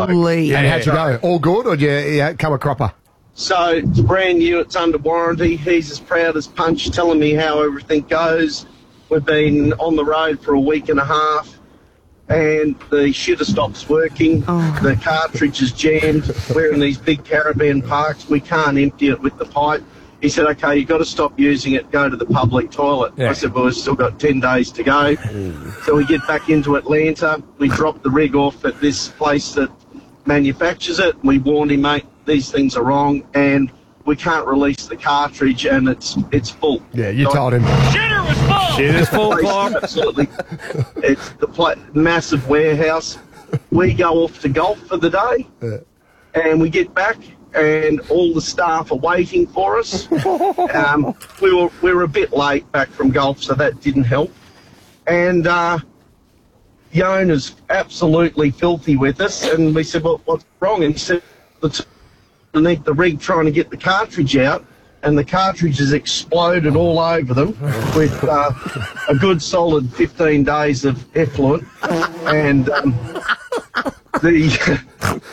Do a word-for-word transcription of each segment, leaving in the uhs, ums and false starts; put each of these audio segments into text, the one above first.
bloke. Yeah. And how'd you go? All good, or did you yeah, come a cropper? So it's brand new, it's under warranty. He's as proud as punch, telling me how everything goes. We've been on the road for a week and a half, and the shitter stops working. Oh. The cartridge is jammed. We're in these big caravan parks. We can't empty it with the pipe. He said, okay, you've got to stop using it, go to the public toilet. Yeah. I said, well, we've still got ten days to go. So we get back into Atlanta. We drop the rig off at this place that manufactures it. We warned him, mate, these things are wrong, and we can't release the cartridge, and it's it's full. Yeah, you So told him. Shitter was full. Shitter's full, Clark. Absolutely. It's the pla- massive warehouse. We go off to golf for the day, Yeah. and we get back, and all the staff are waiting for us. um, we were we were a bit late back from golf, so that didn't help. And uh, the owner's absolutely filthy with us, and we said, well, what's wrong? And he said, it's underneath the rig trying to get the cartridge out, and the cartridge has exploded all over them with uh, a good solid fifteen days of effluent. And um, the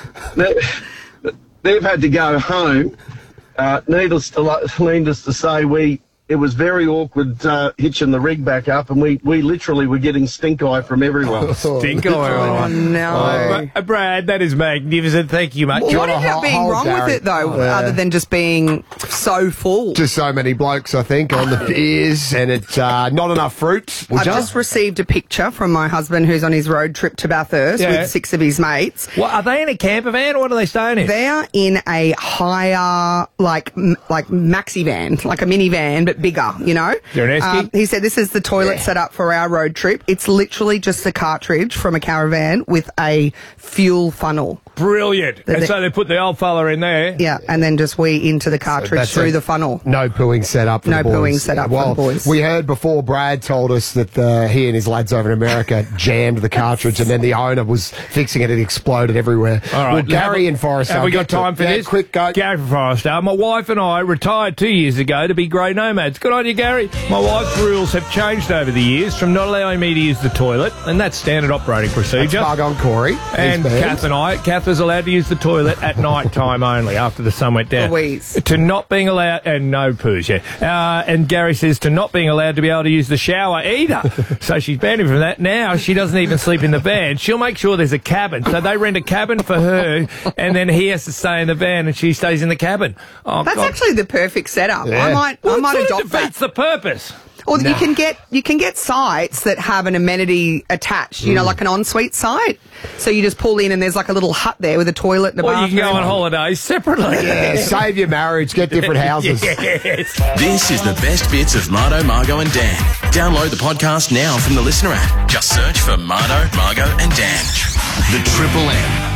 they, they've had to go home. Uh, needless to needless to say, we it was very awkward uh, hitching the rig back up, and we, we literally were getting stink eye from everyone. Stink eye. Oh, no. Uh, Brad, that is magnificent. Thank you, mate. What What ended up being Hold, wrong Gary. with it, though, Yeah. other than just being so full? Just so many blokes, I think, on the beers, and it's uh, not enough fruit. I've just received a picture from my husband who's on his road trip to Bathurst Yeah. with six of his mates. What, are they in a camper van or what are they staying in? They're in a higher, like, m- like maxi van, like a minivan, but bigger, you know? They're an esky? Um, he said this is the toilet set up for our road trip. It's literally just a cartridge from a caravan with a fuel funnel. Brilliant. The- And so they put the old fella in there. Yeah, and then just wee into the cartridge That's through a the funnel. No pooing set up for No the boys. pooing set up for well, the boys. We heard before Brad told us that uh, he and his lads over in America jammed the cartridge, and then the owner was fixing it. It exploded everywhere. All right. Well, Gary Have- in Forest Have Hill, we got get to time it. for Yeah, this? quick, go. Gary from Forest Hill. My wife and I retired two years ago to be grey nomads. Good on you, Gary. My wife's rules have changed over the years from not allowing me to use the toilet, and that's standard operating procedure. Bug on Corey. And He's banned. Kath and I, Kath was allowed to use the toilet at night time only after the sun went down. Louise. To not being allowed, and no poos, yeah. Uh, and Gary says to not being allowed to be able to use the shower either. So she's banned him from that. Now she doesn't even sleep in the van. She'll make sure there's a cabin. So they rent a cabin for her, and then he has to stay in the van, and she stays in the cabin. Oh, That's God. actually the perfect setup. Yeah. I might, Well, I it might sort of adopt that. defeats the purpose. Or you can get you can get sites that have an amenity attached, you know, like an ensuite site. So you just pull in and there's like a little hut there with a toilet and a Or you bathroom. can go on holidays separately. Yeah, save your marriage, get different houses. Yes. This is the best bits of Mardo, Margo and Dan. Download the podcast now from the Listener app. Just search for Mardo, Margo and Dan. The Triple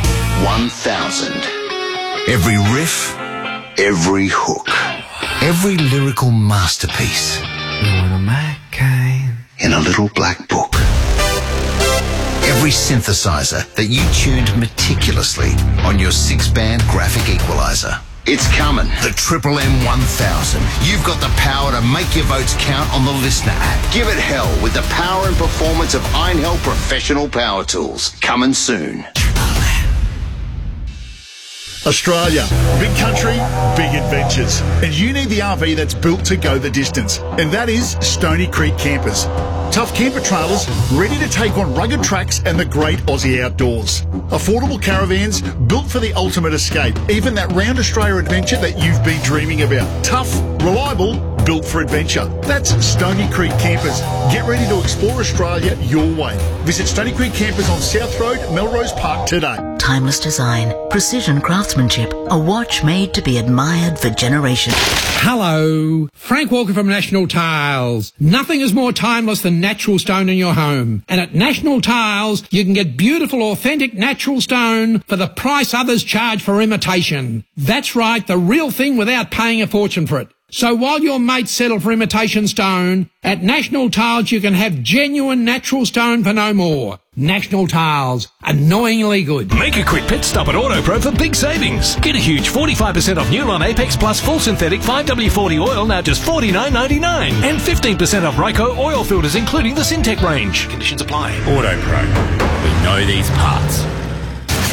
M one thousand. Every riff, every hook, every lyrical masterpiece in a little black book. Every synthesizer that you tuned meticulously on your six-band graphic equalizer. It's coming. The Triple M one thousand. You've got the power to make your votes count on the Listener app. Give it hell with the power and performance of Einhell Professional Power Tools. Coming soon. Australia, big country, big adventures. And you need the R V that's built to go the distance. And that is Stony Creek Campers. Tough camper trailers ready to take on rugged tracks and the great Aussie outdoors. Affordable caravans built for the ultimate escape. Even that round Australia adventure that you've been dreaming about. Tough, reliable, built for adventure. That's Stony Creek Campers. Get ready to explore Australia your way. Visit Stony Creek Campers on South Road, Melrose Park today. Timeless design, precision craftsmanship, a watch made to be admired for generations. Hello, Frank Walker from National Tiles. Nothing is more timeless than natural stone in your home. And at National Tiles, you can get beautiful, authentic natural stone for the price others charge for imitation. That's right, the real thing without paying a fortune for it. So while your mates settle for imitation stone, at National Tiles you can have genuine natural stone for no more. National Tiles, annoyingly good. Make a quick pit stop at AutoPro for big savings. Get a huge forty-five percent off Newline Apex Plus full synthetic five W forty oil, now just forty-nine ninety-nine. And fifteen percent off Ryco oil filters, including the Syntec range. Conditions apply. AutoPro. We know these parts.